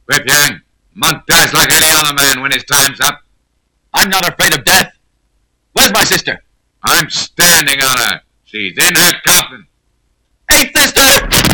Whip Yang, Monk dies like any other man when his time's up. I'm not afraid of death. Where's my sister? I'm standing on her. She's in her coffin. Hey, sister!